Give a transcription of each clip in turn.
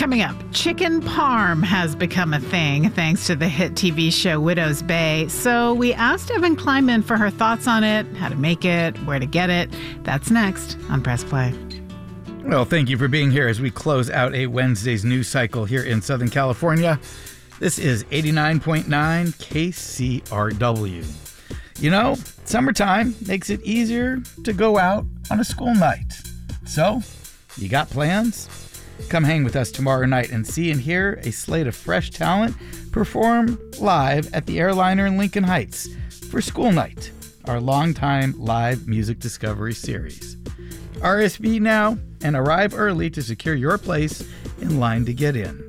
Coming up, chicken parm has become a thing thanks to the hit TV show Widow's Bay. So we asked Evan Kleiman for her thoughts on it, how to make it, where to get it. That's next on Press Play. Well, thank you for being here as we close out a Wednesday's news cycle here in Southern California. This is 89.9 KCRW. You know, summertime makes it easier to go out on a school night. So, you got plans? Come hang with us tomorrow night and see and hear a slate of fresh talent perform live at the Airliner in Lincoln Heights for School Night, our longtime live music discovery series. RSV now and arrive early to secure your place in line to get in.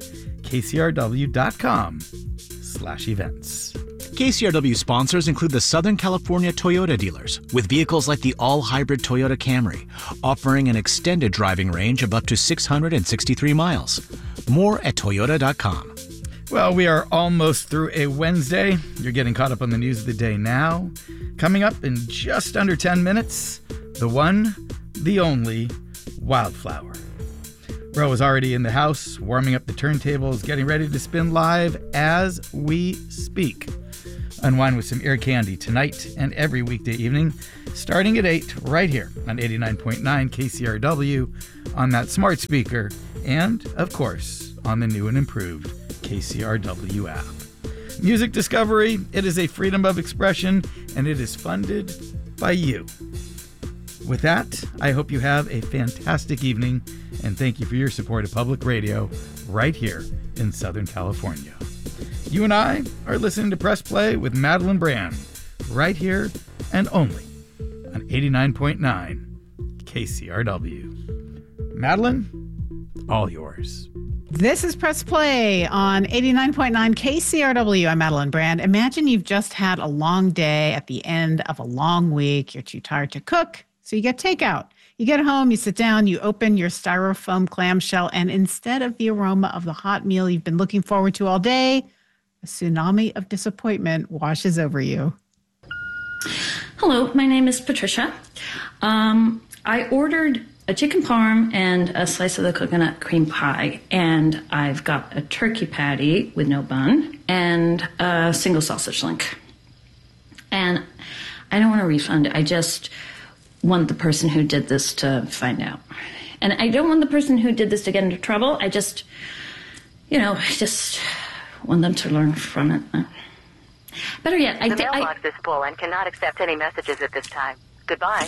KCRW.com/events. KCRW sponsors include the Southern California Toyota dealers, with vehicles like the all-hybrid Toyota Camry, offering an extended driving range of up to 663 miles. More at Toyota.com. Well, we are almost through a Wednesday. You're getting caught up on the news of the day now. Coming up in just under 10 minutes, the one, the only, Wildflower. Ro is already in the house, warming up the turntables, getting ready to spin live as we speak. Unwind with some ear candy tonight and every weekday evening, starting at 8 right here on 89.9 KCRW, on that smart speaker, and, of course, on the new and improved KCRW app. Music discovery, it is a freedom of expression, and it is funded by you. With that, I hope you have a fantastic evening, and thank you for your support of public radio right here in Southern California. You and I are listening to Press Play with Madeline Brand, right here and only on 89.9 KCRW. Madeline, all yours. This is Press Play on 89.9 KCRW. I'm Madeline Brand. Imagine you've just had a long day at the end of a long week. You're too tired to cook, so you get takeout. You get home, you sit down, you open your styrofoam clamshell, and instead of the aroma of the hot meal you've been looking forward to all day, a tsunami of disappointment washes over you. Hello, my name is Patricia. I ordered a chicken parm and a slice of the coconut cream pie, and I've got a turkey patty with no bun and a single sausage link. And I don't want a refund. I just want the person who did this to find out. And I don't want the person who did this to get into trouble. I just want them to learn from it. Better yet, The mailbox is full and cannot accept any messages at this time. Goodbye.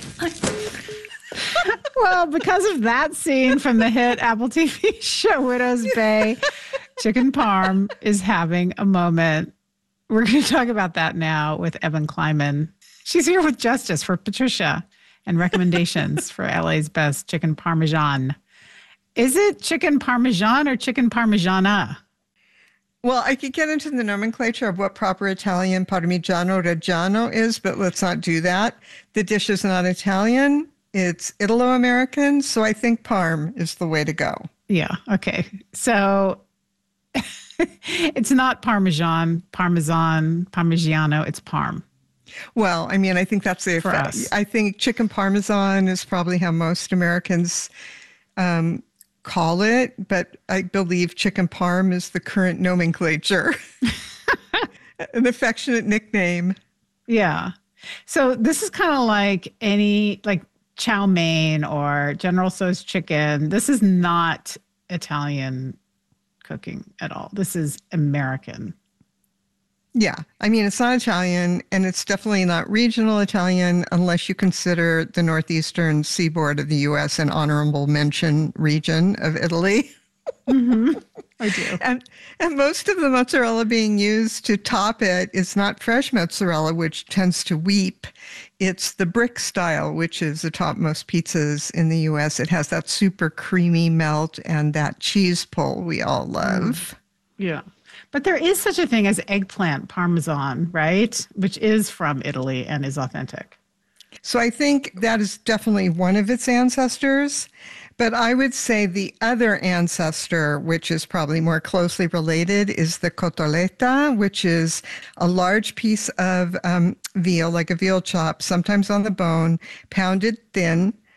Well, because of that scene from the hit Apple TV show Widow's Bay, chicken parm is having a moment. We're going to talk about that now with Evan Kleiman. She's here with justice for Patricia and recommendations for LA's best chicken parmesan. Is it chicken parmesan or chicken parmigiana? Well, I could get into the nomenclature of what proper Italian Parmigiano Reggiano is, but let's not do that. The dish is not Italian. It's Italo-American, so I think parm is the way to go. Yeah, okay. So it's not Parmesan, Parmigiano, it's parm. Well, I mean, I think that's the For us. I think chicken parmesan is probably how most Americans call it, but I believe chicken parm is the current nomenclature. An affectionate nickname. Yeah. So this is kind of like chow mein or General Tso's chicken. This is not Italian cooking at all. This is American. Yeah. I mean, it's not Italian, and it's definitely not regional Italian unless you consider the northeastern seaboard of the U.S. an honorable mention region of Italy. Mm-hmm. I do. And most of the mozzarella being used to top it is not fresh mozzarella, which tends to weep. It's the brick style, which is the top most pizzas in the U.S. It has that super creamy melt and that cheese pull we all love. Yeah. But there is such a thing as eggplant parmesan, right? Which is from Italy and is authentic. So I think that is definitely one of its ancestors. But I would say the other ancestor, which is probably more closely related, is the cotoletta, which is a large piece of veal, like a veal chop, sometimes on the bone, pounded thin,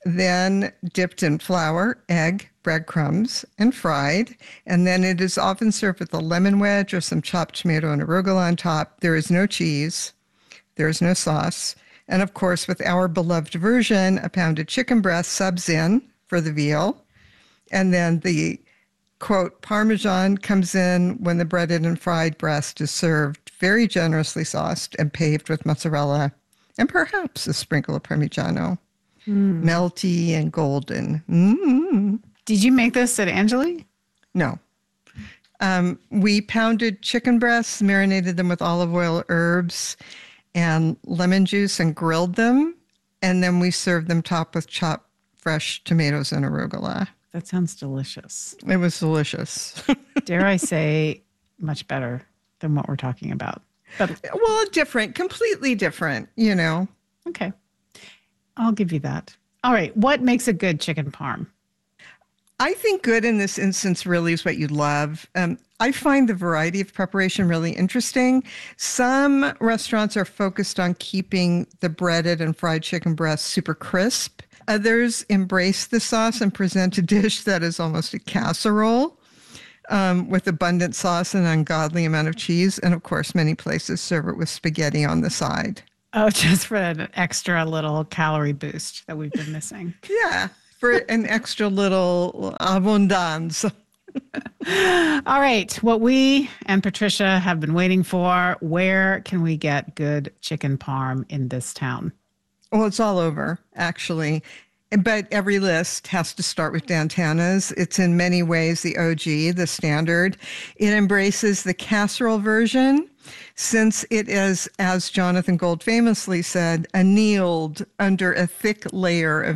then dipped in flour, egg, breadcrumbs, and fried. And then it is often served with a lemon wedge or some chopped tomato and arugula on top. There is no cheese. There is no sauce. And of course, with our beloved version, a pounded chicken breast subs in for the veal. And then the, quote, Parmesan comes in when the breaded and fried breast is served, very generously sauced and paved with mozzarella and perhaps a sprinkle of Parmigiano. Melty and golden. Mm. Did you make this at Angeli? No. We pounded chicken breasts, marinated them with olive oil, herbs, and lemon juice and grilled them. And then we served them topped with chopped fresh tomatoes and arugula. That sounds delicious. It was delicious. Dare I say, much better than what we're talking about. But Well, different, completely different, you know. okay, I'll give you that. All right, what makes a good chicken parm? I think good in this instance really is what you love. I find the variety of preparation really interesting. Some restaurants are focused on keeping the breaded and fried chicken breast super crisp. Others embrace the sauce and present a dish that is almost a casserole with abundant sauce and an ungodly amount of cheese. And of course, many places serve it with spaghetti on the side. Oh, just for an extra little calorie boost that we've been missing. Yeah, for an extra little abundance. All right, what we and Patricia have been waiting for, where can we get good chicken parm in this town? Well, it's all over, actually. But every list has to start with Dantana's. It's in many ways the OG, the standard. It embraces the casserole version, since it is, as Jonathan Gold famously said, annealed under a thick layer of